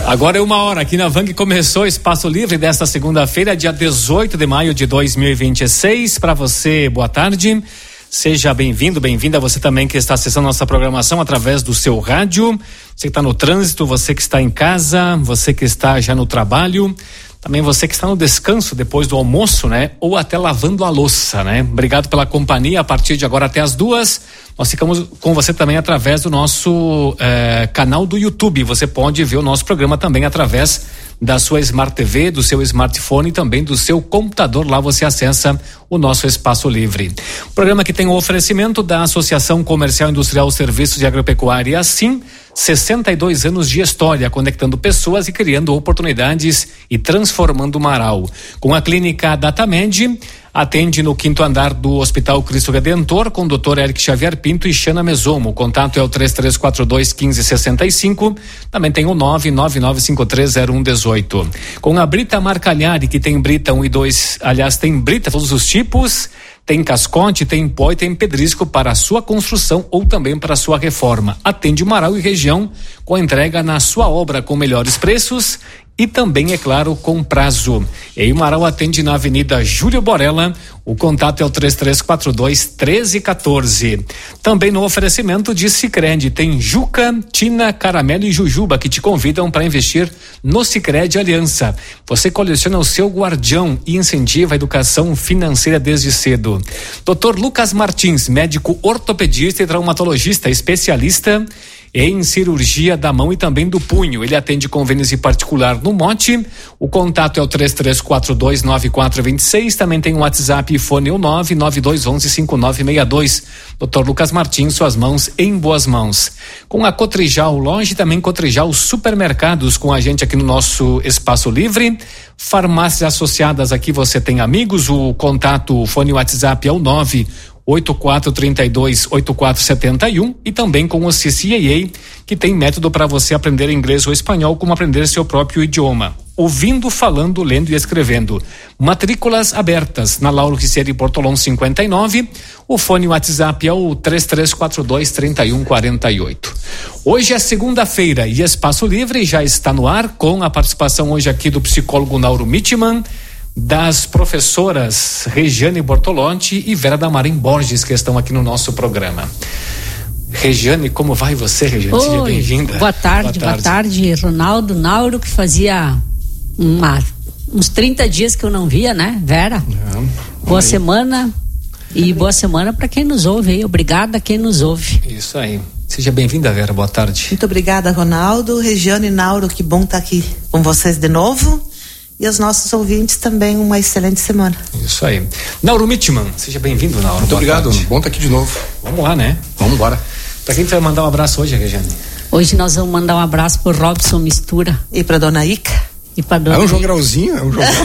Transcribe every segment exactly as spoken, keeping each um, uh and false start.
Agora é uma hora aqui na Vang, começou o Espaço Livre desta segunda-feira, dia dezoito de maio de dois mil e vinte e seis. Para você, boa tarde. Seja bem-vindo, bem-vinda. Você também que está acessando nossa programação através do seu rádio. Você que está no trânsito, você que está em casa, você que está já no trabalho. Também você que está no descanso depois do almoço, né? Ou até lavando a louça, né? Obrigado pela companhia. A partir de agora até as duas, nós ficamos com você também através do nosso eh, canal do YouTube. Você pode ver o nosso programa também através da sua Smart T V, do seu smartphone e também do seu computador. Lá você acessa o nosso Espaço Livre. Programa que tem o oferecimento da Associação Comercial Industrial Serviços de Agropecuária, assim, sessenta e dois anos de história, conectando pessoas e criando oportunidades e transformando Marau. Com a clínica Datamed, atende no quinto andar do Hospital Cristo Redentor, com o doutor Eric Xavier Pinto e Xana Mesomo. O contato é o três três quatro dois, um cinco seis cinco. Também tem o nove nove nove cinco três zero um um oito. Com a Brita Marcagliari, que tem brita um e dois, aliás, tem brita todos os tipos. Tem cascote, tem pó e tem pedrisco para a sua construção ou também para a sua reforma. Atende Marau e região com a entrega na sua obra com melhores preços e também, é claro, com prazo. E aí, Marau atende na Avenida Júlio Borella. O contato é o três três quatro dois, um três um quatro. Também no oferecimento de Sicredi tem Juca, Tina, Caramelo e Jujuba que te convidam para investir no Sicredi Aliança. Você coleciona o seu guardião e incentiva a educação financeira desde cedo. doutor Lucas Martins, médico ortopedista e traumatologista, especialista em cirurgia da mão e também do punho. Ele atende convênios e particular no Mote. O contato é o três três quatro dois, nove quatro dois seis. Também tem o WhatsApp e fone o nove nove dois um um, cinco nove seis dois. doutor Lucas Martins, suas mãos em boas mãos. Com a Cotrijal Loja e também Cotrijal Supermercados com a gente aqui no nosso Espaço Livre. Farmácias associadas aqui, você tem amigos. O contato, o fone WhatsApp é o nove oito quatro três dois, oito quatro sete um e também com o C C A A, que tem método para você aprender inglês ou espanhol, como aprender seu próprio idioma. Ouvindo, falando, lendo e escrevendo. Matrículas abertas na Lauro Ricieri Bortolão cinquenta e nove. O fone WhatsApp é o três três quatro dois, três um quatro oito. Hoje é segunda-feira e Espaço Livre já está no ar com a participação hoje aqui do psicólogo Nauro Mittiman, das professoras Regiane Bortolotti e Vera Damarim Borges, que estão aqui no nosso programa. Regiane, como vai você, Regiane? Oi, seja bem-vinda. Boa tarde, boa tarde, boa tarde, Ronaldo, Nauro, que fazia uma, uns trinta dias que eu não via, né, Vera? Não, boa aí. semana e boa semana para quem nos ouve aí, obrigada a quem nos ouve. Isso aí. Seja bem-vinda, Vera, boa tarde. Muito obrigada, Ronaldo, Regiane e Nauro, que bom estar aqui com vocês de novo. E aos nossos ouvintes também uma excelente semana. Isso aí. Nauro Mittiman, seja bem-vindo, Nauro. Muito obrigado, tarde. Bom estar aqui de novo. Vamos lá, né? Vamos embora. Pra quem tu vai mandar um abraço hoje, Regiane? Hoje nós vamos mandar um abraço pro Robson Mistura. E pra dona Ica. E pra dona É um João Grauzinho? É um João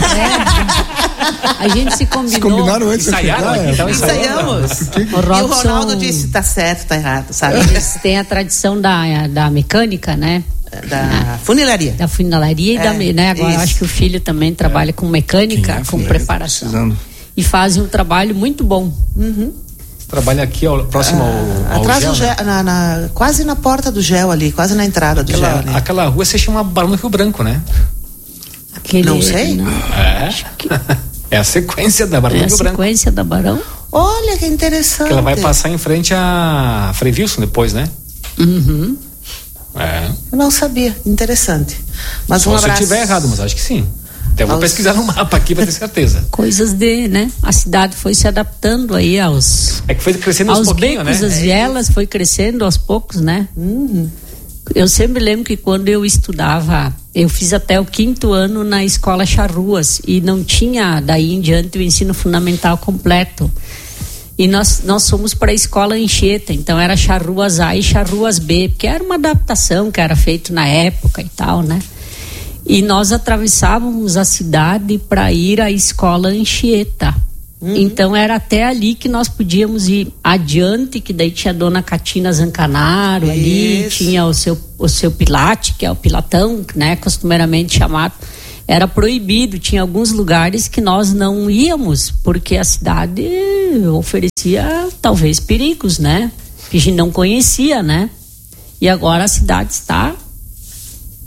é, a gente se combinou. Se combinaram antes. Ensaiaram aqui, então ensaiamos. O Robson, e o Ronaldo disse, tá certo, tá errado, sabe? Eles têm a tradição da, da mecânica, né? Da funilaria. Da funilaria e é, da, né? Agora acho que o filho também trabalha é. com mecânica, é, com é, preparação. Precisando. E fazem um trabalho muito bom. Uhum. Trabalha aqui ao, próximo ah, ao, atrás ao do gel, gel, na, na, quase na porta do gel ali, quase na entrada do aquela, gel ali. Aquela rua se chama Barão do Rio Branco, né? Aquele, não sei. Não, é. Que... é a sequência da Barão é do Rio Branco. É a sequência da Barão. Olha que interessante. Que ela vai passar em frente a Frei Wilson depois, né? Uhum. É. Eu não sabia, interessante. Mas Só um se abraço. eu estiver errado, mas acho que sim. Até vou Aos... pesquisar no mapa aqui para ter certeza. Coisas de, né? A cidade foi se adaptando aí aos. É que foi crescendo aos pouquinhos, né? As é vielas foi crescendo aos poucos, né? Uhum. Eu sempre lembro que quando eu estudava, eu fiz até o quinto ano na escola Charruas e não tinha daí em diante o ensino fundamental completo. E nós, nós fomos para a escola Anchieta, então era Charruas A e Charruas B, porque era uma adaptação que era feita na época e tal, né? E nós atravessávamos a cidade para ir à escola Anchieta. Uhum. Então era até ali que nós podíamos ir adiante, que daí tinha a dona Catina Zancanaro ali, tinha o seu, o seu Pilate, que é o Pilatão, né? Costumeiramente chamado. Era proibido, tinha alguns lugares que nós não íamos, porque a cidade oferecia talvez perigos, né? Que a gente não conhecia, né? E agora a cidade está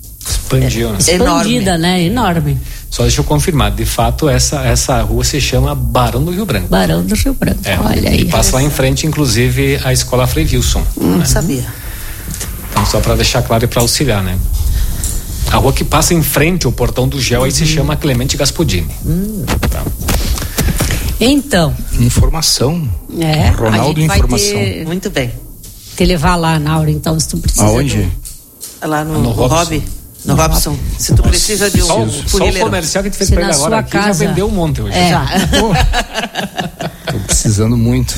Expandiu, né? Expandida, né? Enorme. Só deixa eu confirmar, de fato essa, essa rua se chama Barão do Rio Branco. Barão do Rio Branco, é, olha aí. E passa lá em frente, inclusive, a escola Frei Wilson. Não né? sabia. Então, só para deixar claro e para auxiliar, né? A rua que passa em frente ao Portão do Gel, uhum. aí se chama Clemente Gaspodini. Hum. Tá. Então. Informação. É, Ronaldo Informação. Ter, muito bem. Te levar lá, Naura, então, se tu precisa. Aonde? Do, lá no, no, no Robson. Hobby. No Robson. Se tu precisa de um só, só o comercial que a gente fez se pra ele agora aqui casa... já vendeu um monte hoje. É. Já. Tô precisando muito.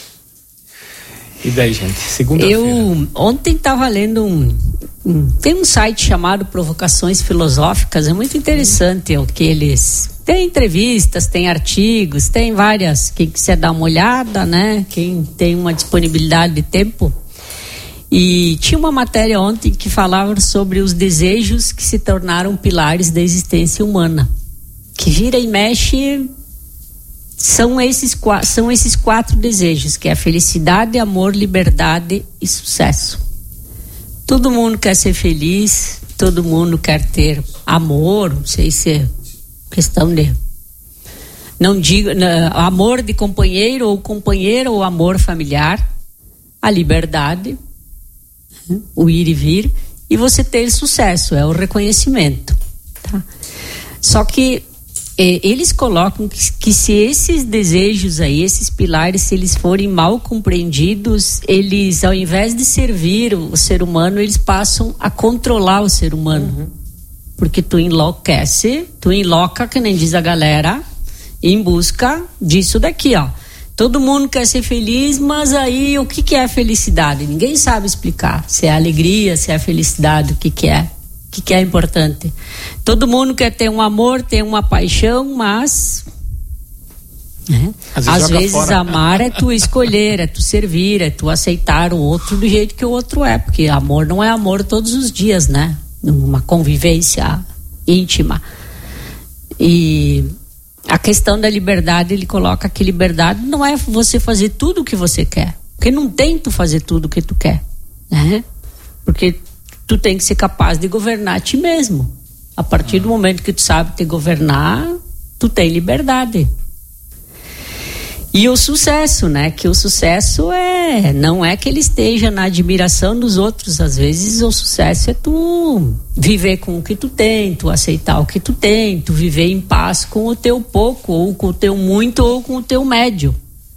E daí, gente? Segunda-feira. Eu ontem estava lendo um, um... Tem um site chamado Provocações Filosóficas. É muito interessante o que eles... Tem entrevistas, tem artigos, tem várias. Quem quiser dar uma olhada, né? Quem tem uma disponibilidade de tempo... E tinha uma matéria ontem que falava sobre os desejos que se tornaram pilares da existência humana. Que vira e mexe, são esses, são esses quatro desejos, que é a felicidade, amor, liberdade e sucesso. Todo mundo quer ser feliz, todo mundo quer ter amor, não sei se é questão de... Não digo, não, amor de companheiro ou companheira ou amor familiar, a liberdade... o ir e vir, e você ter sucesso, é o reconhecimento, tá? Só que eh, eles colocam que, que se esses desejos aí, esses pilares, se eles forem mal compreendidos, eles, ao invés de servir o, o ser humano, eles passam a controlar o ser humano. Uhum. Porque tu enlouquece, tu enloca, que nem diz a galera, em busca disso daqui, ó. Todo mundo quer ser feliz, mas aí o que, que é felicidade? Ninguém sabe explicar. Se é alegria, se é felicidade, o que, que é? O que, que é importante? Todo mundo quer ter um amor, ter uma paixão, mas... Né? Às vezes, Às vezes amar é tu escolher, é tu servir, é tu aceitar o outro do jeito que o outro é. Porque amor não é amor todos os dias, né? Uma convivência íntima. E... a questão da liberdade, ele coloca que liberdade não é você fazer tudo o que você quer. Porque não tem tu fazer tudo o que tu quer, né? Porque tu tem que ser capaz de governar a ti mesmo. A partir do momento que tu sabe te governar, tu tem liberdade. E o sucesso, né? Que o sucesso é... não é que ele esteja na admiração dos outros. Às vezes o sucesso é tu viver com o que tu tem, tu aceitar o que tu tem, tu viver em paz com o teu pouco, ou com o teu muito, ou com o teu médio.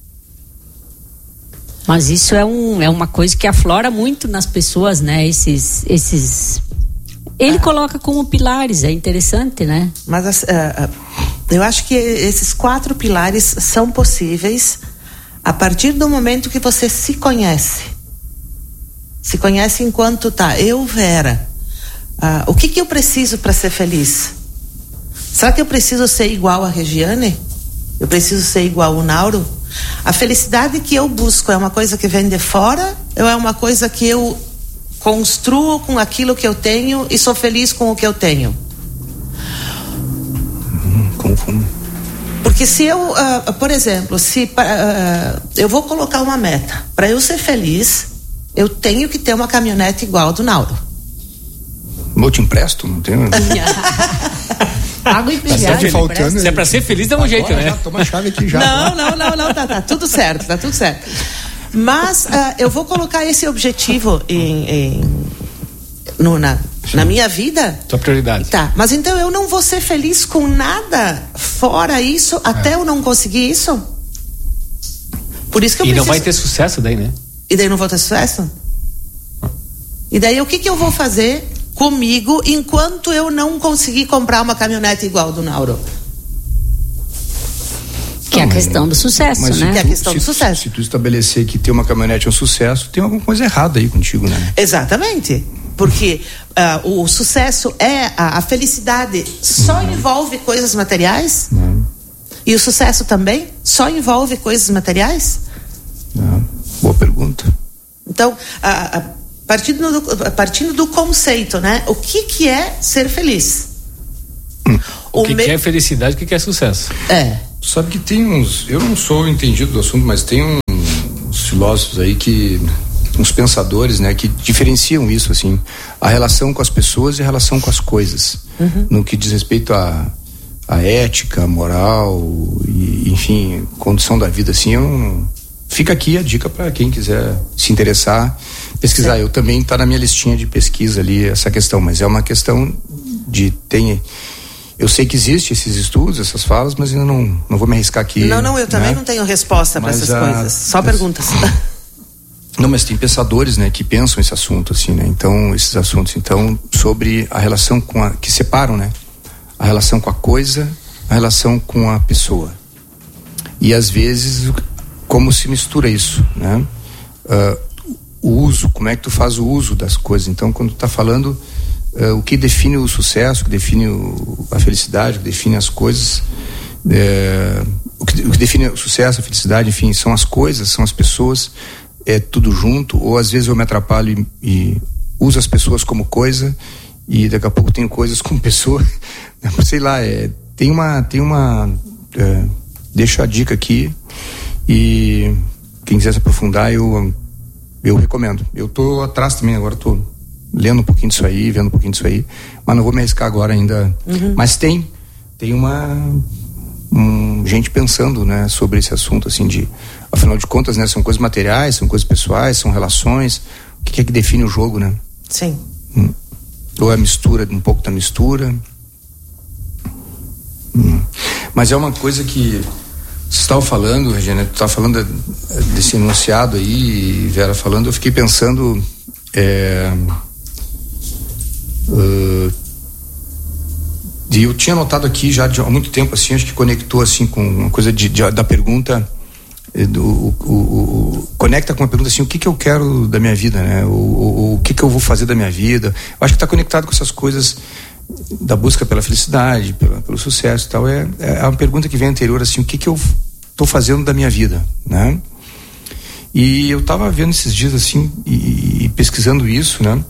Mas isso é, um, é uma coisa que aflora muito nas pessoas, né? Esses... esses... Ele ah. coloca como pilares, é interessante, né? Mas... Uh, uh... eu acho que esses quatro pilares são possíveis a partir do momento que você se conhece. Se conhece enquanto tá. Eu, Vera, uh, o que que eu preciso para ser feliz? Será que eu preciso ser igual a Regiane? Eu preciso ser igual ao Nauro? A felicidade que eu busco é uma coisa que vem de fora ou é uma coisa que eu construo com aquilo que eu tenho e sou feliz com o que eu tenho? Confundo. Porque se eu, uh, por exemplo, se uh, eu vou colocar uma meta, para eu ser feliz, eu tenho que ter uma caminhonete igual a do Nauro. Eu te empresto, não tem? Água e tá faltando. Se é pra ser feliz, dá um jeito, né? Já, toma a chave aqui já. Não, não, não, não, tá, tá tudo certo, tá tudo certo. Mas uh, eu vou colocar esse objetivo em, em, no, na, na minha vida. Tua prioridade. Tá, mas então eu não vou ser feliz com nada fora isso, até é. eu não conseguir isso? Por isso que eu e preciso... não vai ter sucesso daí, né? E daí não vou ter sucesso? E daí o que que eu vou fazer comigo enquanto eu não conseguir comprar uma caminhonete igual do Nauro? Que é a questão do sucesso, mas né? Que é a questão se, do sucesso. Se tu estabelecer que ter uma caminhonete é um sucesso, tem alguma coisa errada aí contigo, né? Exatamente. Porque uh, o, o sucesso é a, a felicidade só uhum. envolve coisas materiais? Uhum. E o sucesso também só envolve coisas materiais? Uhum. Boa pergunta. Então, a, a, partindo, do, a partindo do conceito, né? O que que é ser feliz? Hum. O, o que, me... que é felicidade, o que, que é sucesso? É. Tu sabe que tem uns... Eu não sou entendido do assunto, mas tem uns filósofos aí que uns pensadores, né, que diferenciam isso, assim, a relação com as pessoas e a relação com as coisas, uhum. no que diz respeito a, a ética, moral e, enfim, condução da vida, assim, eu não... Fica aqui a dica para quem quiser se interessar, pesquisar. Sim. Eu também está na minha listinha de pesquisa ali essa questão, mas é uma questão de tem eu sei que existe esses estudos, essas falas, mas ainda não não vou me arriscar aqui. Não, não, eu também né? não tenho resposta para essas a, coisas. Só as, perguntas. Não, mas tem pensadores, né, que pensam esse assunto, assim, né? Então, esses assuntos, então, sobre a relação com a... que separam, né? A relação com a coisa, a relação com a pessoa. E, às vezes, como se mistura isso, né? Uh, o uso, como é que tu faz o uso das coisas. Então, quando tu tá falando uh, o que define o sucesso, o que define o, a felicidade, o que define as coisas... Uh, o, que, o que define o sucesso, a felicidade, enfim, são as coisas, são as pessoas... é tudo junto, ou às vezes eu me atrapalho e, e uso as pessoas como coisa e daqui a pouco tenho coisas como pessoa, sei lá, é, tem uma, tem uma é, deixo a dica aqui e quem quiser se aprofundar eu, eu recomendo. Eu tô atrás também, agora tô lendo um pouquinho disso aí, vendo um pouquinho disso aí, mas não vou me arriscar agora ainda, uhum. mas tem tem uma um, gente pensando, né, sobre esse assunto, assim, de afinal de contas, né, são coisas materiais, são coisas pessoais, são relações. O que é que define o jogo, né? Sim. Hum. Ou é a mistura, um pouco da mistura. Hum. Mas é uma coisa que você estava falando, Regina, tu estava falando desse enunciado aí, Vera falando, eu fiquei pensando é, uh, e eu tinha notado aqui já de, há muito tempo, assim, acho que conectou assim com uma coisa de, de, da pergunta. Do, o, o, o, conecta com a pergunta assim, o que que eu quero da minha vida, né? O, o, o que que eu vou fazer da minha vida? Eu acho que está conectado com essas coisas da busca pela felicidade, pela, pelo sucesso e tal. É, é uma pergunta que vem anterior, assim, o que que eu estou fazendo da minha vida, né? E eu estava vendo esses dias, assim, e, e pesquisando isso, né?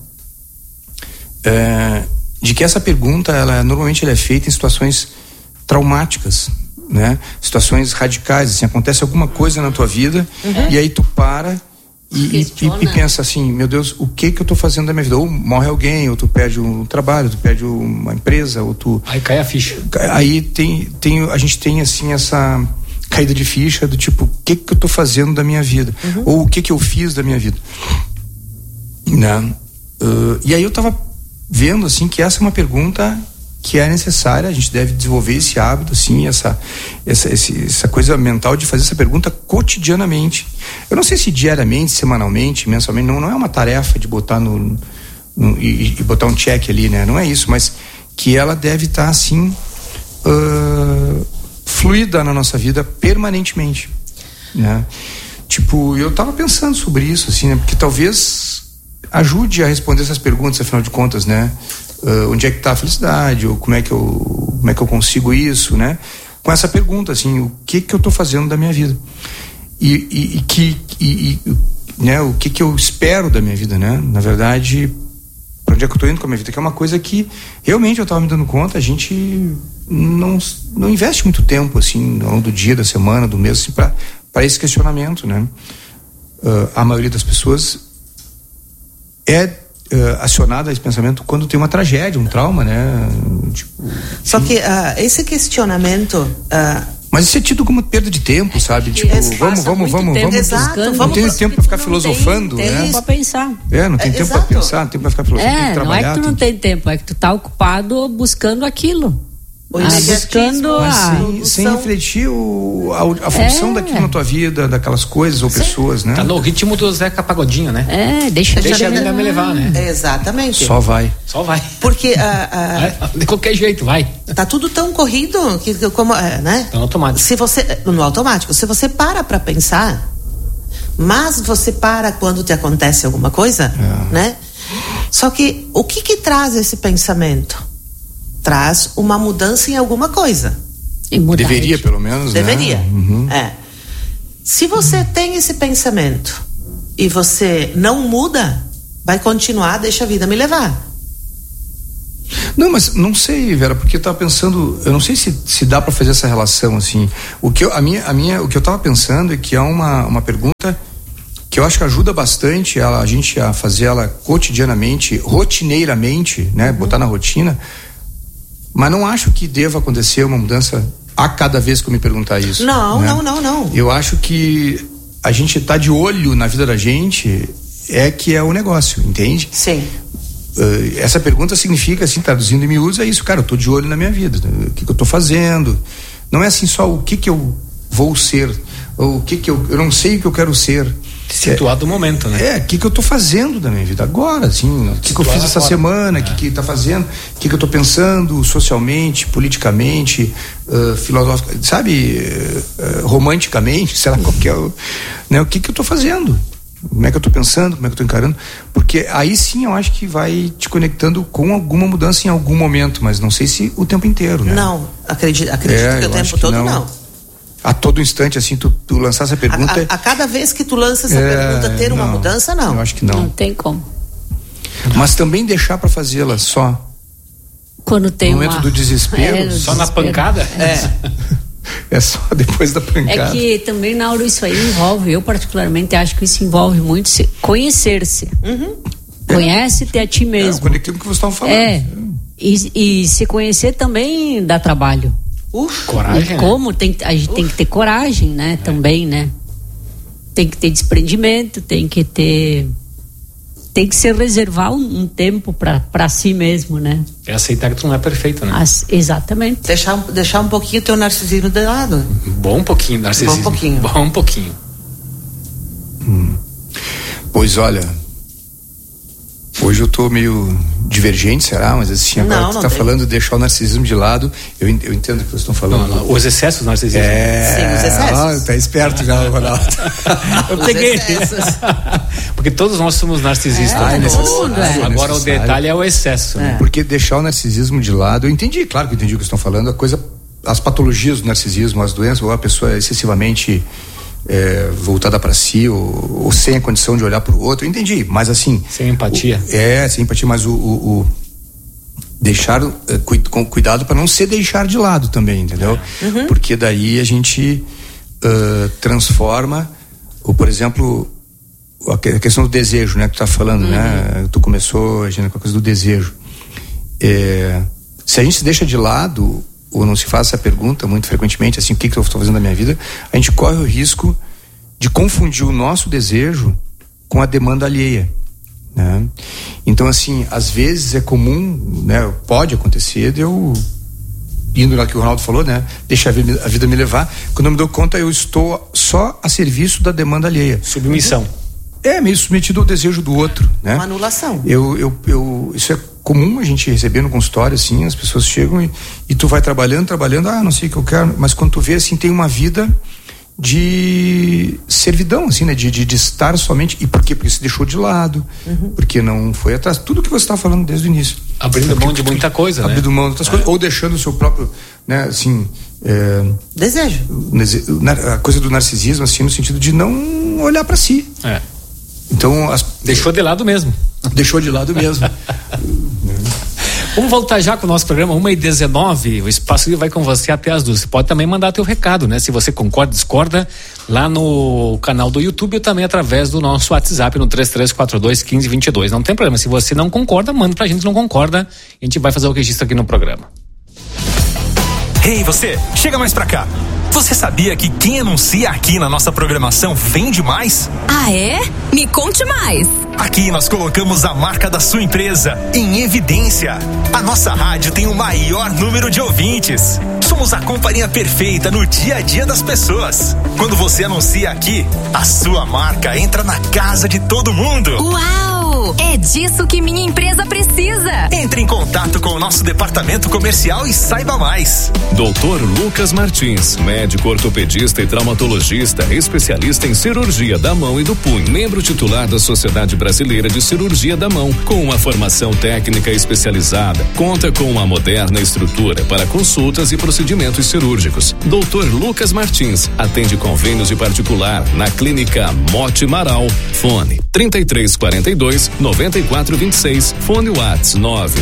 É, de que essa pergunta, ela normalmente ela é feita em situações traumáticas, né? Situações radicais, assim, acontece alguma coisa na tua vida, uhum. e aí tu para e, e, e pensa assim, meu Deus, o que que eu tô fazendo da minha vida? Ou morre alguém, ou tu perde um trabalho, tu perde uma empresa, ou tu... Aí cai a ficha. Aí tem, tem, a gente tem assim essa caída de ficha do tipo, o que que eu tô fazendo da minha vida? Uhum. Ou o que que eu fiz da minha vida? Né? Uh, e aí eu tava vendo assim que essa é uma pergunta que é necessária, a gente deve desenvolver esse hábito, assim, essa, essa, essa coisa mental de fazer essa pergunta cotidianamente. Eu não sei se diariamente, semanalmente, mensalmente, não, não é uma tarefa de botar no, no e, e botar um check ali, né? Não é isso, mas que ela deve estar, tá, assim, uh, fluida na nossa vida permanentemente, né? Tipo, eu tava pensando sobre isso, assim, né? Porque talvez ajude a responder essas perguntas, afinal de contas, né? Uh, onde é que está a felicidade, ou como é que eu como é que eu consigo isso, né? Com essa pergunta, assim, o que que eu estou fazendo da minha vida e, e, e que e, e, né, o que que eu espero da minha vida, né? Na verdade, para onde é que eu estou indo com a minha vida, que é uma coisa que realmente eu estava me dando conta, a gente não não investe muito tempo, assim, ao longo do dia, da semana, do mês, assim, para para esse questionamento, né? Uh, a maioria das pessoas é Uh, acionada a esse pensamento quando tem uma tragédia, um trauma, né? Tipo, só que uh, esse questionamento uh, mas isso é tido como perda de tempo, sabe? Tipo, vamos, vamos, vamos, vamos. Exato, não vamos tem tempo para ficar filosofando, tem, né? Tem tempo para pensar. É, não tem é, tempo para pensar, não tem tempo para ficar filosofando, é, tem que trabalhar. Não é que tu não tem, tem tempo, é que tu tá ocupado buscando aquilo. Ah, buscando mas a sem, sem refletir o, a, a função é. daquilo na tua vida, daquelas coisas ou Sim. pessoas, né? Tá no ritmo do Zeca Pagodinho, né? É, deixa, deixa a vida me levar, né? Exatamente. Só vai. Só vai. Porque uh, uh, de qualquer jeito, vai. Tá tudo tão corrido que como, é, né? Tá no automático. Se você no automático, se você para para pensar, mas você para quando te acontece alguma coisa, é. né? Só que o que que traz esse pensamento? Traz uma mudança em alguma coisa. Deveria, pelo menos, Deveria. né? Uhum. É. Se você uhum. tem esse pensamento e você não muda, vai continuar, deixa a vida me levar. Não, mas não sei, Vera, porque eu tava pensando, eu não sei se, se dá para fazer essa relação, assim. O que eu, a minha, a minha, o que eu tava pensando é que é uma, uma pergunta que eu acho que ajuda bastante ela, a gente a fazer ela cotidianamente, rotineiramente, né? Uhum. Botar na rotina, mas não acho que deva acontecer uma mudança a cada vez que eu me perguntar isso. Não, né? não, não, não. Eu acho que a gente tá de olho na vida da gente é que é o negócio, entende? Sim. Uh, essa pergunta significa, assim, traduzindo em miúdos, é isso, cara, eu tô de olho na minha vida, o que que eu tô fazendo, não é assim só o que que eu vou ser, ou o que que eu, eu não sei o que eu quero ser. Situado no momento, né? É, o que que eu tô fazendo da minha vida agora, assim, o que que eu fiz essa semana, o que que tá fazendo, o que que eu tô pensando socialmente, politicamente, uh, filosófica, sabe, uh, romanticamente, sei lá qual que é o, né, o que que eu tô fazendo, como é que eu tô pensando, como é que eu tô encarando, porque aí sim eu acho que vai te conectando com alguma mudança em algum momento, mas não sei se o tempo inteiro, né? Não, acredito, acredito é, que o tempo todo não. não. A todo instante, assim, tu, tu lançar essa pergunta... A, a, a cada vez que tu lança essa é, pergunta, ter não, uma mudança, não. Eu acho que não. Não tem como. Mas também deixar para fazê-la só. Quando tem no momento uma... do desespero. É, só desespero. na pancada? É. É só depois da pancada. É que também, Nauro, isso aí envolve, eu particularmente acho que isso envolve muito se, conhecer-se. Uhum. Conhece-te a ti mesmo. É, conectando com o que você estava falando. É. E, e se conhecer também dá trabalho. Uf, coragem. E como tem, a gente Uf. tem que ter coragem, né? É. Também, né? Tem que ter desprendimento, tem que ter. Tem que se reservar um, um tempo para si mesmo, né? É aceitar que tu não é perfeito, né? As, exatamente. Deixar, deixar um pouquinho o teu narcisismo de lado. Bom um pouquinho, narcisismo. Bom um pouquinho. Bom um pouquinho. Hum. Pois olha, hoje eu tô meio divergente, será? Mas assim, agora não, tu tá tem. falando de deixar o narcisismo de lado, eu, eu entendo o que vocês estão falando. Não, não, os excessos do narcisismo. É, sim, os excessos. Ah, tá esperto já, Ronaldo. Eu peguei. Porque todos nós somos narcisistas. É, né? mundo, é. Agora o detalhe é o excesso. É. Né? Porque deixar o narcisismo de lado, eu entendi, claro que eu entendi o que vocês estão falando, a coisa, as patologias do narcisismo, as doenças, ou a pessoa é excessivamente é, voltada para si, ou, ou sem a condição de olhar para o outro, eu entendi, mas assim... Sem empatia. O, é, sem empatia, mas o... o, o deixar é, cu, com cuidado para não se deixar de lado também, entendeu? Uhum. Porque daí a gente uh, transforma, ou por exemplo, a questão do desejo, né, que tu tá falando, uhum. né? Tu começou, Gina, com a coisa do desejo. É, se a gente se deixa de lado, ou não se faz essa pergunta muito frequentemente, assim, o que que eu estou fazendo na minha vida, a gente corre o risco de confundir o nosso desejo com a demanda alheia, né? Então, assim, às vezes é comum, né, pode acontecer de eu, indo lá que o Ronaldo falou, né, deixar a vida, a vida me levar, quando eu me dou conta eu estou só a serviço da demanda alheia. Submissão. É, meio submetido ao desejo do outro, né? Uma anulação. Eu, eu, eu, isso é comum a gente receber no consultório, assim, as pessoas chegam e, e tu vai trabalhando, trabalhando, ah, não sei o que eu quero, mas quando tu vê, assim, tem uma vida de servidão, assim, né? De, de, de estar somente, e por quê? Porque se deixou de lado, uhum. porque não foi atrás, tudo que você está falando desde o início. Abrindo mão de muita coisa, né? Abrindo mão de outras é. coisas, ou deixando o seu próprio, né, assim... É, desejo. A coisa do narcisismo, assim, no sentido de não olhar para si. É. Então, as... deixou de lado mesmo. Deixou de lado mesmo. Vamos voltar já com o nosso programa uma e dezenove. O Espaço Livre vai com você até as duas. Você pode também mandar teu recado, né? Se você concorda, discorda, lá no canal do YouTube ou também através do nosso WhatsApp no três três quatro dois, um cinco dois dois. Não tem problema. Se você não concorda, manda pra gente, não concorda. A gente vai fazer o registro aqui no programa. Ei, hey, você, chega mais pra cá. Você sabia que quem anuncia aqui na nossa programação vende mais? Ah, é? Me conte mais. Aqui nós colocamos a marca da sua empresa em evidência. A nossa rádio tem o maior número de ouvintes. Somos a companhia perfeita no dia a dia das pessoas. Quando você anuncia aqui, a sua marca entra na casa de todo mundo. Uau! É disso que minha empresa precisa. Entre em contato com o nosso departamento comercial e saiba mais. doutor Lucas Martins, médico ortopedista e traumatologista, especialista em cirurgia da mão e do punho, membro titular da Sociedade Brasileira de Cirurgia da Mão, com uma formação técnica especializada, conta com uma moderna estrutura para consultas e procedimentos cirúrgicos. doutor Lucas Martins atende convênios e particular na Clínica Mote Marau. Fone trinta e três quarenta e dois, noventa e quatro vinte e seis, fone WhatsApp nove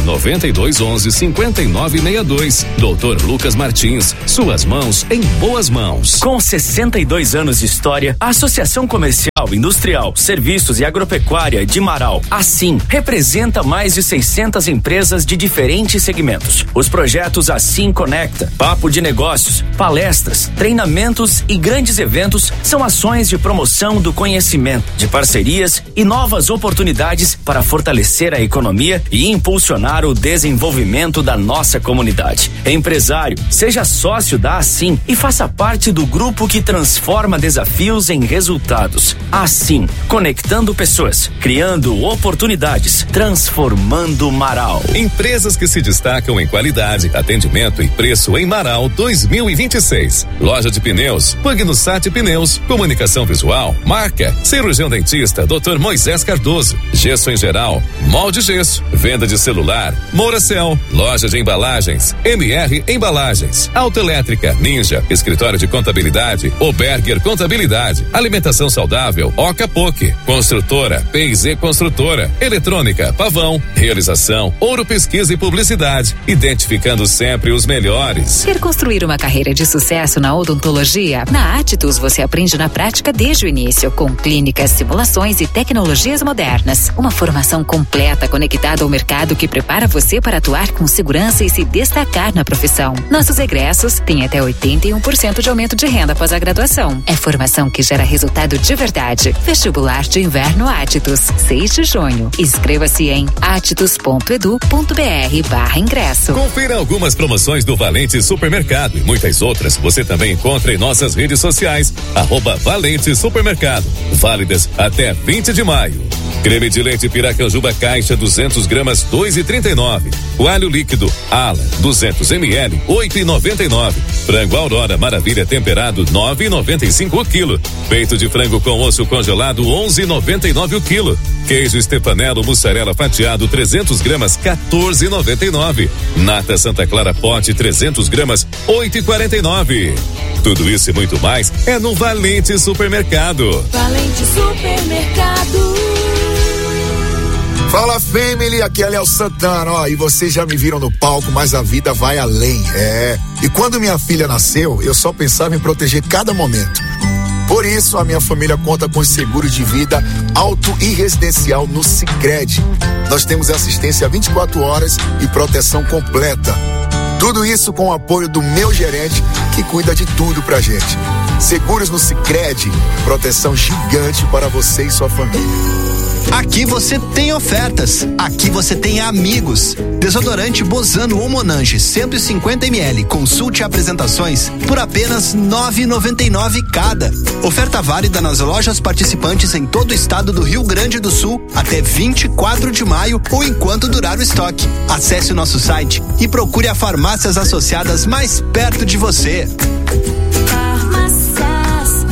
noventa e dois onze, cinquenta e nove sessenta e dois. doutor Lucas Martins, suas mãos em boas mãos. Com sessenta e dois anos de história, a Associação Comercial, Industrial, Serviços e Agropecuária de Marau, assim, representa mais de seiscentas empresas de diferentes segmentos. Os projetos Assim Conecta, Papo de Negócios, palestras, treinamentos e grandes eventos são ações de promoção do conhecimento, de parcerias e novas oportunidades para fortalecer a economia e impulsionar o desenvolvimento da nossa comunidade. Empresário, seja sócio da Assim e faça parte do grupo que transforma desafios em resultados. Assim, conectando pessoas, criando oportunidades, transformando Marau. Empresas que se destacam em qualidade, atendimento e preço em Marau dois mil e vinte e seis. Loja de pneus, Pugnosat Pneus, comunicação visual, marca, cirurgião dentista, doutor Moisés Cardoso, gesso em geral, molde gesso, venda de celular, Mouracel, loja de embalagens, M R Embalagens, autoelétrica, Ninja, escritório de contabilidade, Oberger Contabilidade, alimentação saudável, Oca Poke, construtora, P e Z Construtora, eletrônica, Pavão, realização, Ouro Pesquisa e Publicidade, identificando sempre os melhores. Quer construir uma carreira de sucesso na odontologia? Na Atitus você aprende na prática desde o início, com clínicas, simulações e tecnologias modernas. Uma formação completa conectada ao mercado que prepara você para atuar com segurança e se destacar na profissão. Nossos egressos têm até oitenta e um por cento de aumento de renda após a graduação. É formação que gera resultado de verdade. Vestibular de Inverno Atitus, seis de junho. Inscreva-se em atitus ponto edu ponto br barra ingresso. Confira algumas promoções do Valente Supermercado e muitas outras você também encontra em nossas redes sociais, arroba Valente Supermercado, válidas até vinte de maio. Creme de leite Piracanjuba Caixa duzentos gramas, dois e trinta e nove. Coalho líquido Ala duzentos mililitros, oito e noventa e nove. Frango Aurora Maravilha temperado, nove e noventa e cinco o quilo. Peito de frango com osso congelado, onze e noventa e nove o quilo. Queijo Stefanello mussarela fatiado trezentos gramas, quatorze e noventa e nove. Nata Santa Clara Pote trezentos gramas, oito e quarenta e nove. Tudo isso e muito mais é no Valente Supermercado. Valente Supermercado. Fala, family, aqui é Léo Santana, ó, e vocês já me viram no palco, mas a vida vai além, é. E quando minha filha nasceu, eu só pensava em proteger cada momento. Por isso, a minha família conta com seguro de vida auto e residencial no Sicredi. Nós temos assistência vinte e quatro horas e proteção completa. Tudo isso com o apoio do meu gerente, que cuida de tudo pra gente. Seguros no Sicredi, proteção gigante para você e sua família. Aqui você tem ofertas, aqui você tem amigos. Desodorante Bozano ou Monange cento e cinquenta mililitros, consulte apresentações por apenas nove e noventa e nove cada. Oferta válida nas lojas participantes em todo o estado do Rio Grande do Sul até vinte e quatro de maio ou enquanto durar o estoque. Acesse o nosso site e procure a farmácias associadas mais perto de você. Farmácias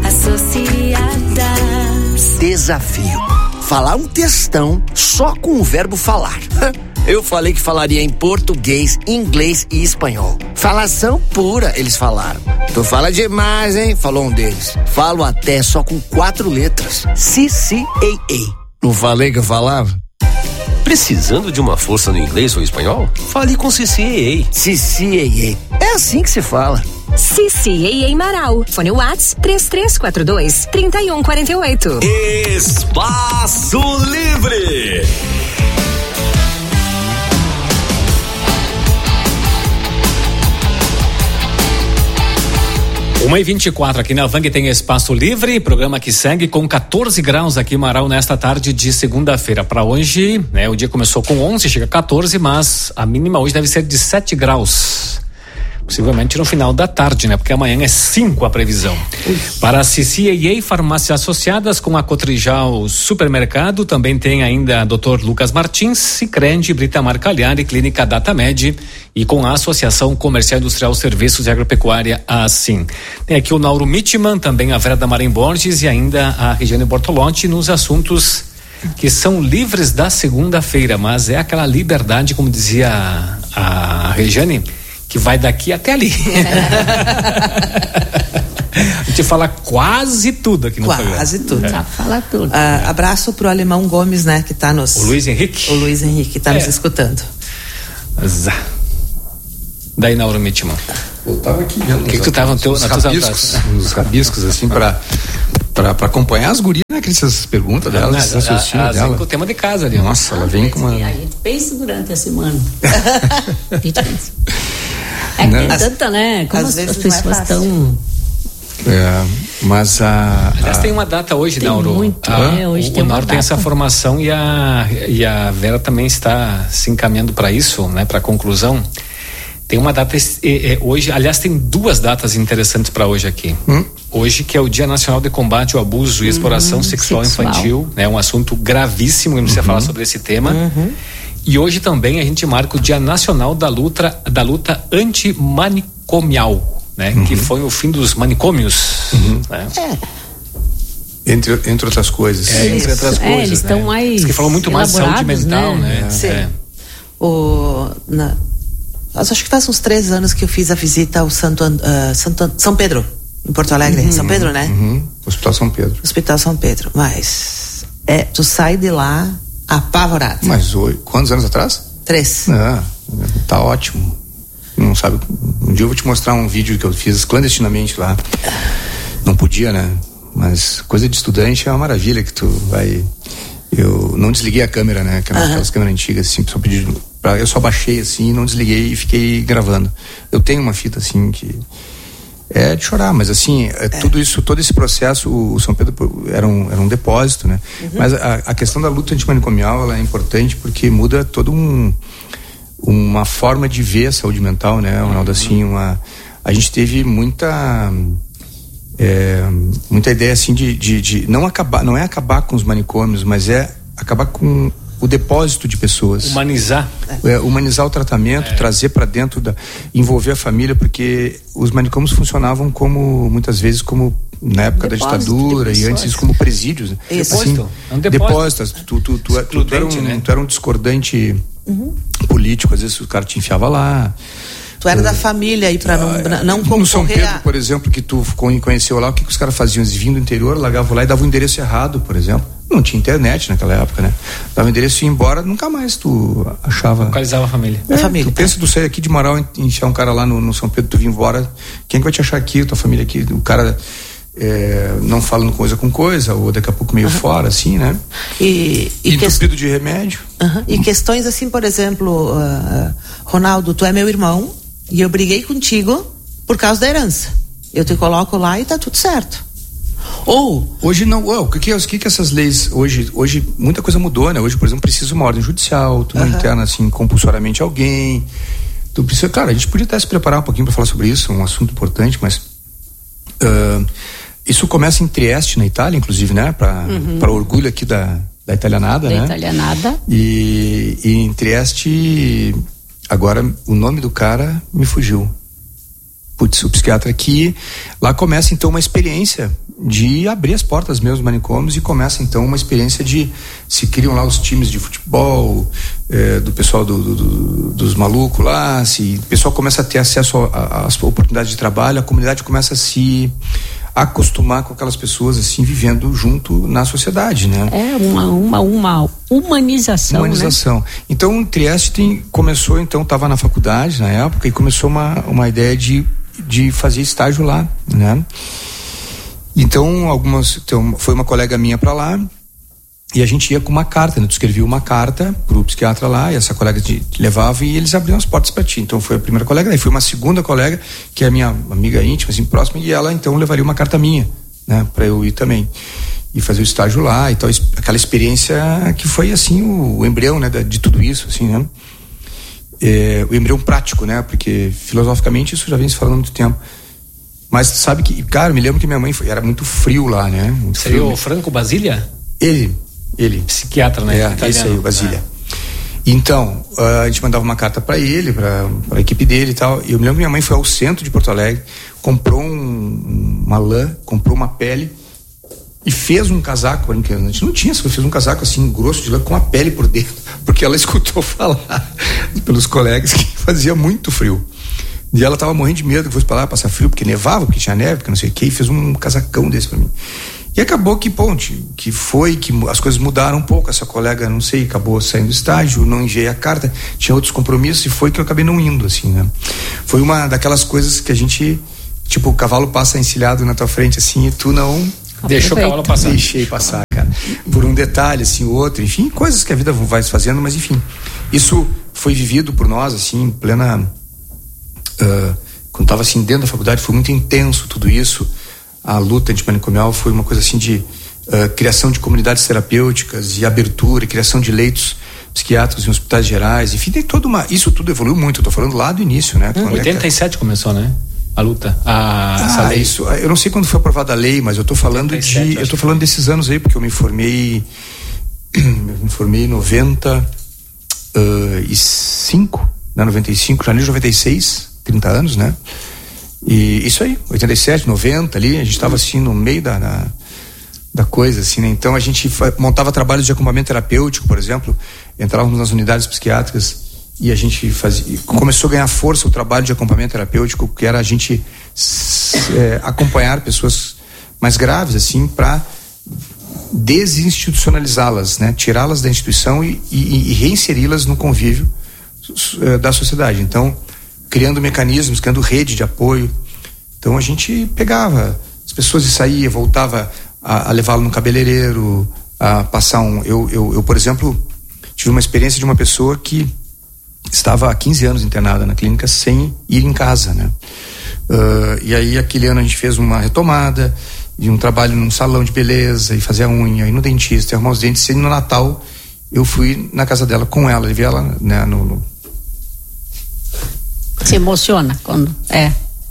Associadas. Desafio. Falar um textão só com o verbo falar. Eu falei que falaria em português, inglês e espanhol. Falação pura, eles falaram. Tu fala demais, hein? Falou um deles. Falo até só com quatro letras. C C A A. Não falei que eu falava? Precisando de uma força no inglês ou espanhol? Fale com C C A A. C C A A. É assim que se fala. C C A A Marau. Fone Whats três três quatro dois, três um quatro oito. Espaço Livre. uma e vinte e quatro aqui na Vang tem Espaço Livre, programa que segue com quatorze graus aqui em Marau nesta tarde de segunda-feira. Para hoje, né, o dia começou com onze, chega a quatorze, mas a mínima hoje deve ser de sete graus. Possivelmente no final da tarde, né? Porque amanhã é cinco a previsão. Uf. Para a C C A A, farmácias associadas com a Cotrijal Supermercado, também tem ainda doutor Lucas Martins, Sicredi, Britamar Cagliari, Clínica Datamed e com a Associação Comercial Industrial Serviços e Agropecuária, assim. Tem aqui o Nauro Mittiman, também a Vera da Marém Borges e ainda a Regiane Bortolotti nos assuntos que são livres da segunda-feira, mas é aquela liberdade, como dizia a, a Regiane, que vai daqui até ali. A gente fala quase tudo aqui no quase programa. Quase tudo. É. Tá, fala tudo. Uh, abraço pro Alemão Gomes, né, que tá nos... O Luiz Henrique. O Luiz Henrique, que tá é. nos escutando. Zá. Daí na hora me timão. Eu tava aqui vendo. O que, que tu tava no teu, os na rabiscos, os rabiscos assim pra, pra, pra acompanhar as gurias, né? Essas perguntas delas, esses raciocínios dela. Vem com o tema de casa ali. Nossa, ela vem com uma... A gente pensa durante a semana. A gente pensa. É que tem tanta, né? Como as, as pessoas estão... É, mas a... Aliás, a... tem uma data hoje, tem Nauro. Muito, a, é, hoje o tem o uma Nauro data. tem essa formação e a, e a Vera também está se encaminhando para isso, né? Para a conclusão. Tem uma data é, é, hoje, aliás, tem duas datas interessantes para hoje aqui. Hum? Hoje, que é o Dia Nacional de Combate ao Abuso e Exploração uhum, Sexual, sexual Infantil, né? Um assunto gravíssimo, a gente precisa Uhum. falar sobre esse tema. Uhum. E hoje também a gente marca o Dia Nacional da luta, da luta antimanicomial, né? Uhum. Que foi o fim dos manicômios, Uhum. né? É. Entre, entre outras coisas. É, entre outras É, coisas, eles né? estão mais Diz que falou muito mais de saúde elaborados, mental, né? né? Sim. É. O, na, acho que faz uns três anos que eu fiz a visita ao Santo, uh, Santo São Pedro, em Porto Alegre. Uhum. São Pedro, né? Uhum. Hospital São Pedro. Hospital São Pedro. Mas é, tu sai de lá apavorado. Mas hoje, quantos anos atrás? Três. Ah, tá ótimo. Não sabe, um dia eu vou te mostrar um vídeo que eu fiz clandestinamente lá. Não podia, né? Mas coisa de estudante é uma maravilha que tu vai... Eu não desliguei a câmera, né? Aquelas, Uhum. aquelas câmeras antigas, assim, só pedi pra, eu só baixei assim, não desliguei e fiquei gravando. Eu tenho uma fita assim que é de chorar, mas assim, é, é. tudo isso, todo esse processo, o, o São Pedro era um, era um depósito, né? Uhum. Mas a, a questão da luta antimanicomial, ela é importante porque muda todo um uma forma de ver a saúde mental, né, Ronaldo? Uhum. Assim, uma, a gente teve muita é, muita ideia assim de, de, de não acabar, não é acabar com os manicômios, mas é acabar com o depósito de pessoas. Humanizar. É, humanizar o tratamento, é. trazer para dentro da, envolver a família, porque os manicômios funcionavam como, muitas vezes, como na época depósito da ditadura de e antes isso como presídios. Isso. Assim, é um depósito. Depósitos. Tu, tu, tu, tu, tu, era um, né? tu era um discordante uhum. político, às vezes o cara te enfiava lá. Tu era uh, da família aí para não, uh, não concorrer. No São Pedro, a... por exemplo, que tu conheceu lá, o que, que os caras faziam? Eles vinham do interior, largavam lá e davam o endereço errado, por exemplo. Não tinha internet naquela época, né? Dava o endereço e ia embora, nunca mais tu achava. Localizava a família. É, a família. Tu pensa tu sair aqui de Marau e enfiar um cara lá no, no São Pedro, tu vir embora, quem que vai te achar aqui, tua família aqui? O cara é, não falando coisa com coisa, ou daqui a pouco meio uhum. fora, assim, né? E, e entupido que... de remédio. Uhum. E questões assim, por exemplo, uh, Ronaldo, tu é meu irmão e eu briguei contigo por causa da herança. Eu te coloco lá e tá tudo certo. Ou hoje não, oh, o que o que que essas leis hoje, hoje muita coisa mudou, né? Hoje, por exemplo, precisa uma ordem judicial, tu não uhum. interna assim compulsoriamente alguém. Tu precisa, claro, a gente podia até se preparar um pouquinho para falar sobre isso, um assunto importante, mas uh, isso começa em Trieste, na Itália, inclusive, né? Para uhum. para orgulho aqui da da italianada, da né? italianada. E, e em Trieste, agora o nome do cara me fugiu. Putz, o psiquiatra aqui, lá começa então uma experiência de abrir as portas mesmo dos manicômios e começa então uma experiência de se criam lá os times de futebol é, do pessoal do, do, do, dos malucos lá, se o pessoal começa a ter acesso às oportunidades de trabalho, a comunidade começa a se acostumar com aquelas pessoas assim vivendo junto na sociedade, né? É uma uma, uma humanização, humanização. Né? Então em Trieste tem, começou então estava na faculdade na época e começou uma uma ideia de de fazer estágio lá, né? Então, algumas, então, foi uma colega minha para lá e a gente ia com uma carta, né? Tu escrevia uma carta pro psiquiatra lá e essa colega te, te levava e eles abriam as portas para ti. Então foi a primeira colega, daí foi uma segunda colega que é a minha amiga íntima, assim, próxima, e ela então levaria uma carta minha, né? Para eu ir também e fazer o estágio lá e tal, aquela experiência que foi assim o, o embrião, né? De tudo isso, assim, né? É, o embrião prático, né? Porque filosoficamente isso já vem se falando há muito tempo. Mas sabe que, cara, me lembro que minha mãe foi, era muito frio lá, né? Muito Seria frio. o Franco Basília? Ele, ele. Psiquiatra, né? É, italiano, esse aí, o Basília. É. Então, uh, a gente mandava uma carta para ele, para a equipe dele e tal. E eu me lembro que minha mãe foi ao centro de Porto Alegre, comprou um, uma lã, comprou uma pele e fez um casaco. A gente não tinha, só fez um casaco assim, grosso de lã, com a pele por dentro, porque ela escutou falar pelos colegas que fazia muito frio. E ela tava morrendo de medo que fosse pra lá passar frio, porque nevava, porque tinha neve, porque não sei o que, e fez um casacão desse pra mim. E acabou que, pô, que foi, que as coisas mudaram um pouco. Essa colega, não sei, acabou saindo do estágio, não enviei a carta, tinha outros compromissos e foi que eu acabei não indo, assim, né? Foi uma daquelas coisas que a gente, tipo, o cavalo passa encilhado na tua frente, assim, e tu não... Deixou o cavalo passar. Deixei passar, cara. Por um detalhe, assim, outro, enfim, coisas que a vida vai fazendo, mas enfim. Isso foi vivido por nós, assim, em plena... Uh, quando estava assim, dentro da faculdade, foi muito intenso tudo isso. A luta antimanicomial foi uma coisa assim de uh, criação de comunidades terapêuticas e abertura, e criação de leitos psiquiátricos em hospitais gerais, enfim, tem toda uma... Isso tudo evoluiu muito, eu tô falando lá do início, né? Hum, oitenta e sete é que... começou, né? A luta, a, ah, essa lei. Isso, eu não sei quando foi aprovada a lei, mas eu tô falando oitenta e sete, de, eu tô falando desses anos aí, porque eu me formei, eu me formei em noventa e cinco, né, noventa e cinco, janeiro de noventa e seis, trinta anos, né? E isso aí, oitenta e sete, noventa ali, a gente tava assim no meio da, da, da coisa, assim, né? Então a gente montava trabalhos de acompanhamento terapêutico, por exemplo, entrávamos nas unidades psiquiátricas e a gente fazia, começou a ganhar força o trabalho de acompanhamento terapêutico, que era a gente é, acompanhar pessoas mais graves, assim, para desinstitucionalizá-las, né? Tirá-las da instituição e, e, e reinseri-las no convívio é, da sociedade. Então, criando mecanismos, criando rede de apoio. Então a gente pegava as pessoas e saía, voltava a, a levá-lo no cabeleireiro, a passar um... Eu, eu, eu, por exemplo, tive uma experiência de uma pessoa que estava há quinze anos internada na clínica sem ir em casa, né? Uh, e aí aquele ano a gente fez uma retomada e um trabalho num salão de beleza e fazer a unha, e no dentista, e arrumar os dentes, e no Natal eu fui na casa dela com ela, levei ela, né, no... no... Se emociona quando... É.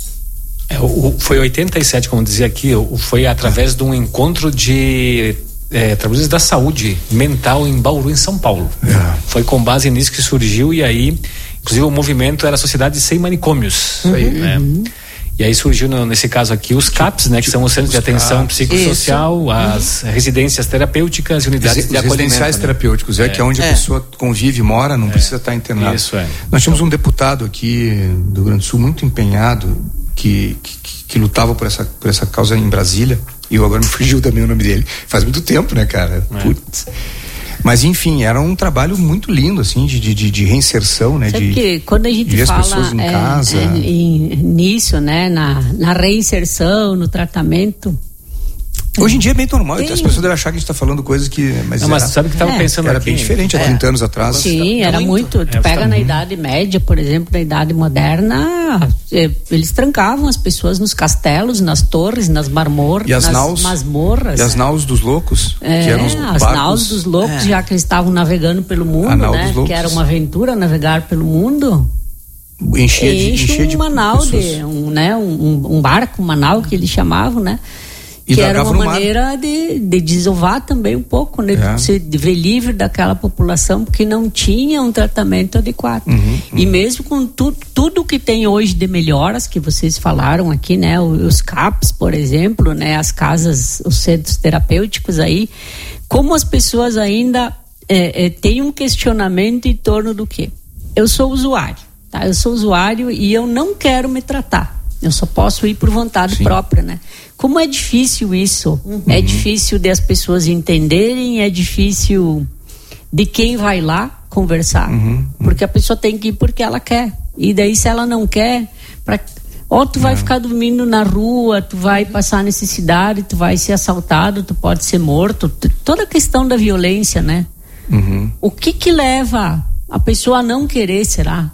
é o, foi oitenta e sete, como dizia aqui, foi através de um encontro de... É, trabalhadores da saúde mental em Bauru, em São Paulo. É. Foi com base nisso que surgiu, e aí, inclusive, o movimento era a Sociedade Sem Manicômios. Uhum, né? Uhum. E aí surgiu, no, nesse caso aqui, os CAPs, né, que são os Centros de Atenção Psicossocial, isso. as uhum. residências terapêuticas e unidades os, de os acolhimento. Residenciais, né? terapêuticos, é, é que é onde é. a pessoa convive, mora, não é. precisa estar internada. Isso é. Nós tínhamos um deputado aqui do Rio Grande do Sul muito empenhado, que, que, que lutava por essa, por essa causa em Brasília. E eu agora me fugiu também o nome dele. Faz muito tempo, né, cara? É. Putz. Mas enfim, era um trabalho muito lindo, assim, de, de, de reinserção, né? Sabe de, que quando a gente de ver fala as pessoas em é, casa. É, em, nisso, né? Na, na reinserção, no tratamento. Hoje em dia é bem normal, Tem... as pessoas devem achar que a gente está falando coisas que... Mas, não, mas era, sabe que estava é. pensando Era aqui, bem diferente há é. trinta anos atrás. Sim, era muito. muito tu é, pega tá na muito. Idade Média, por exemplo, na Idade Moderna, eles trancavam as pessoas nos castelos, nas torres, nas marmor, nas naus, masmorras. E as naus dos loucos, é, que eram os as barcos. naus dos loucos, é. já que eles estavam navegando pelo mundo, né? Que era uma aventura navegar pelo mundo. Encher de, Enche encher de uma nau, de, um, né? um, um barco, uma nau que eles chamavam, né? E que era uma maneira de, de desovar também um pouco, né? É. Se ver livre daquela população que não tinha um tratamento adequado. Uhum, uhum. E mesmo com tu, tudo que tem hoje de melhoras que vocês falaram aqui, né? Os CAPs, por exemplo, né? As casas, os centros terapêuticos aí, como as pessoas ainda é, é, têm um questionamento em torno do quê? Eu sou usuário, tá? Eu sou usuário e eu não quero me tratar. Eu só posso ir por vontade Sim. própria, né? Como é difícil isso. Uhum. É difícil de as pessoas entenderem, é difícil de quem vai lá conversar. Uhum. Porque a pessoa tem que ir porque ela quer. E daí, se ela não quer, pra... ou tu vai ficar dormindo na rua, tu vai passar necessidade, tu vai ser assaltado, tu pode ser morto. Toda a questão da violência, né? Uhum. O que que leva a pessoa a não querer, será?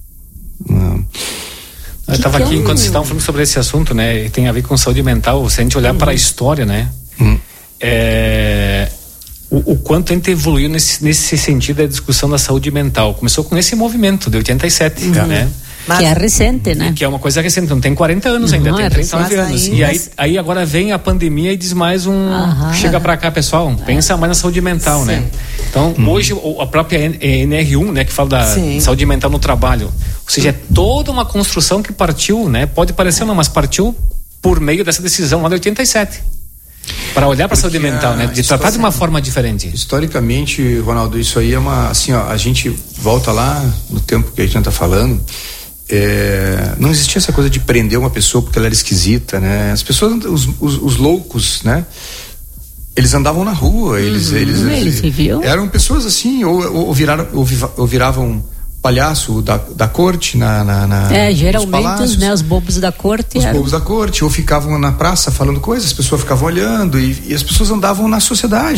Não. Eu estava aqui, enquanto vocês estavam falando sobre esse assunto, né? Tem a ver com saúde mental. Se a gente olhar uhum. para a história, né? Uhum. É, o, o quanto a gente evoluiu nesse, nesse sentido da discussão da saúde mental. Começou com esse movimento de oitenta e sete, uhum. né? Mas, que é recente, né? Que é uma coisa recente, não tem quarenta anos ainda, não, tem trinta e nove anos. Ainda... E aí, aí agora vem a pandemia e diz mais um... Aham. Chega pra cá, pessoal, pensa mais na saúde mental, Sim. né? Então, hum. hoje, a própria N R um, né, que fala da Sim. saúde mental no trabalho, ou seja, é toda uma construção que partiu, né? Pode parecer não, mas partiu por meio dessa decisão lá de oitenta e sete. Para olhar para a saúde mental, né? De tratar de uma forma diferente. Historicamente, Ronaldo, isso aí é uma... Assim, ó, a gente volta lá no tempo que a gente está falando... É, não existia essa coisa de prender uma pessoa porque ela era esquisita, né? As pessoas, os, os, os loucos, né? Eles andavam na rua, eles, uhum, eles, eles viviam. Eram pessoas assim, ou, ou, ou, viraram, ou, ou viravam palhaço da, da corte na, na, na é, geralmente os, né, os bobos da corte os eram... bobos da corte, ou ficavam na praça falando coisas, as pessoas ficavam olhando e, e as pessoas andavam na sociedade.